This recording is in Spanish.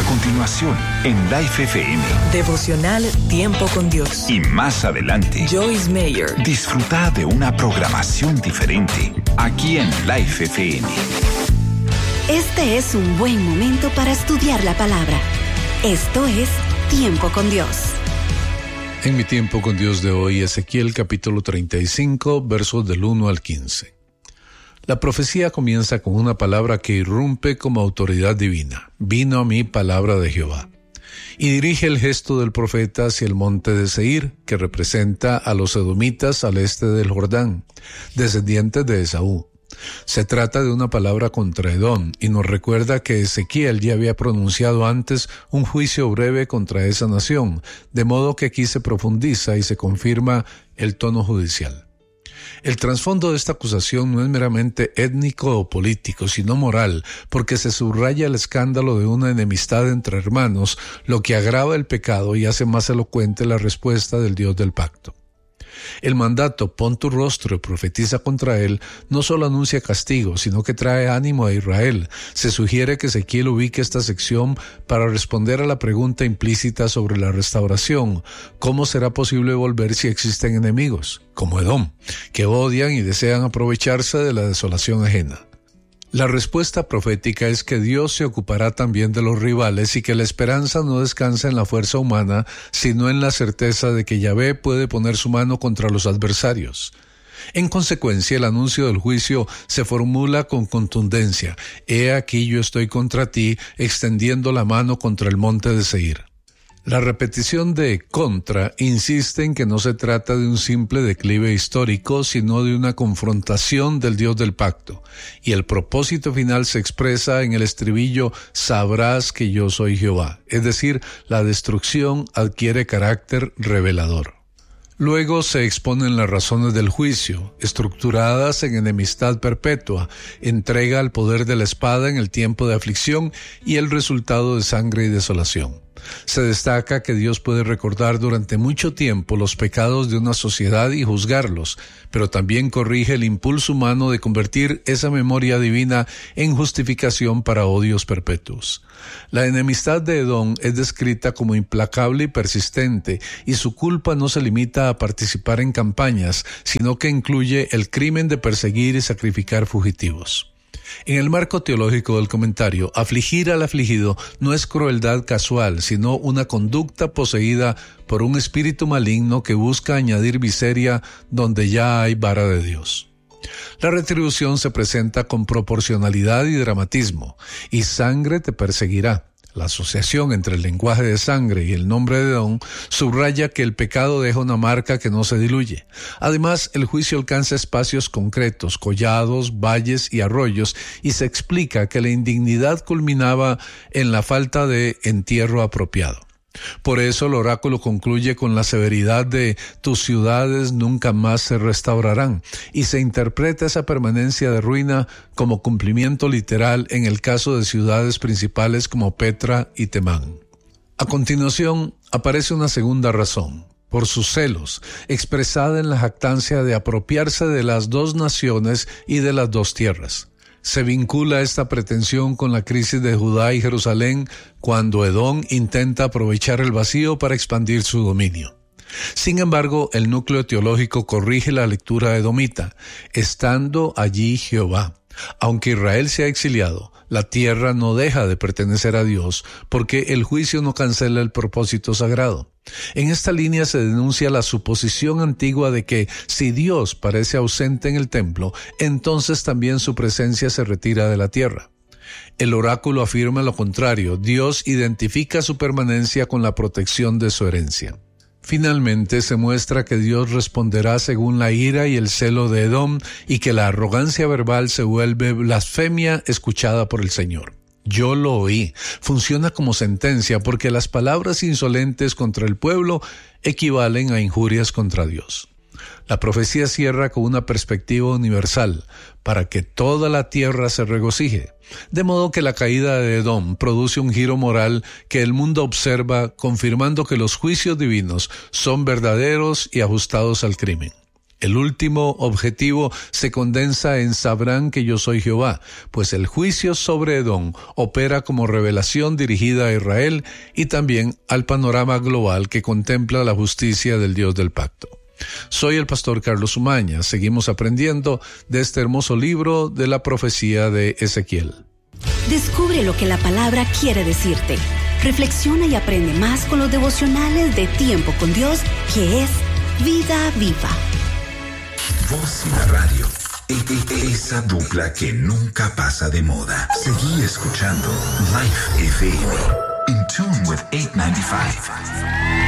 continuación, en Life FM. Devocional Tiempo con Dios. Y más adelante, Joyce Meyer. Disfruta de una programación diferente aquí en Life FM. Este es un buen momento para estudiar la palabra. Esto es Tiempo con Dios. En mi Tiempo con Dios de hoy, Ezequiel capítulo 35, versos del 1 al 15. La profecía comienza con una palabra que irrumpe como autoridad divina. Vino a mí palabra de Jehová. Y dirige el gesto del profeta hacia el monte de Seir, que representa a los edomitas al este del Jordán, descendientes de Esaú. Se trata de una palabra contra Edom y nos recuerda que Ezequiel ya había pronunciado antes un juicio breve contra esa nación, de modo que aquí se profundiza y se confirma el tono judicial. El trasfondo de esta acusación no es meramente étnico o político, sino moral, porque se subraya el escándalo de una enemistad entre hermanos, lo que agrava el pecado y hace más elocuente la respuesta del Dios del pacto. El mandato, pon tu rostro y profetiza contra él, no solo anuncia castigo, sino que trae ánimo a Israel. Se sugiere que Ezequiel ubique esta sección para responder a la pregunta implícita sobre la restauración. ¿Cómo será posible volver si existen enemigos, como Edom, que odian y desean aprovecharse de la desolación ajena? La respuesta profética es que Dios se ocupará también de los rivales y que la esperanza no descansa en la fuerza humana, sino en la certeza de que Yahvé puede poner su mano contra los adversarios. En consecuencia, el anuncio del juicio se formula con contundencia. He aquí yo estoy contra ti, extendiendo la mano contra el monte de Seir. La repetición de contra insiste en que no se trata de un simple declive histórico, sino de una confrontación del Dios del pacto. Y el propósito final se expresa en el estribillo, sabrás que yo soy Jehová. Es decir, la destrucción adquiere carácter revelador. Luego se exponen las razones del juicio, estructuradas en enemistad perpetua, entrega al poder de la espada en el tiempo de aflicción y el resultado de sangre y desolación. Se destaca que Dios puede recordar durante mucho tiempo los pecados de una sociedad y juzgarlos, pero también corrige el impulso humano de convertir esa memoria divina en justificación para odios perpetuos. La enemistad de Edom es descrita como implacable y persistente, y su culpa no se limita a participar en campañas, sino que incluye el crimen de perseguir y sacrificar fugitivos. En el marco teológico del comentario, afligir al afligido no es crueldad casual, sino una conducta poseída por un espíritu maligno que busca añadir miseria donde ya hay vara de Dios. La retribución se presenta con proporcionalidad y dramatismo, y sangre te perseguirá. La asociación entre el lenguaje de sangre y el nombre de Edom subraya que el pecado deja una marca que no se diluye. Además, el juicio alcanza espacios concretos, collados, valles y arroyos, y se explica que la indignidad culminaba en la falta de entierro apropiado. Por eso el oráculo concluye con la severidad de tus ciudades nunca más se restaurarán, y se interpreta esa permanencia de ruina como cumplimiento literal en el caso de ciudades principales como Petra y Temán. A continuación aparece una segunda razón, por sus celos, expresada en la jactancia de apropiarse de las dos naciones y de las dos tierras. Se vincula esta pretensión con la crisis de Judá y Jerusalén cuando Edom intenta aprovechar el vacío para expandir su dominio. Sin embargo, el núcleo teológico corrige la lectura edomita, estando allí Jehová. Aunque Israel se ha exiliado, la tierra no deja de pertenecer a Dios, porque el juicio no cancela el propósito sagrado. En esta línea se denuncia la suposición antigua de que si Dios parece ausente en el templo, entonces también su presencia se retira de la tierra. El oráculo afirma lo contrario. Dios identifica su permanencia con la protección de su herencia. Finalmente se muestra que Dios responderá según la ira y el celo de Edom, y que la arrogancia verbal se vuelve blasfemia escuchada por el Señor. Yo lo oí. Funciona como sentencia porque las palabras insolentes contra el pueblo equivalen a injurias contra Dios. La profecía cierra con una perspectiva universal, para que toda la tierra se regocije. De modo que la caída de Edom produce un giro moral que el mundo observa, confirmando que los juicios divinos son verdaderos y ajustados al crimen. El último objetivo se condensa en sabrán que yo soy Jehová, pues el juicio sobre Edom opera como revelación dirigida a Israel y también al panorama global que contempla la justicia del Dios del pacto. Soy el pastor Carlos Umaña. Seguimos aprendiendo de este hermoso libro de la profecía de Ezequiel. Descubre lo que la palabra quiere decirte. Reflexiona y aprende más con los devocionales de Tiempo con Dios, que es Vida Viva. Voz y la radio. Esa dupla que nunca pasa de moda. Seguí escuchando Life FM. In tune with 895.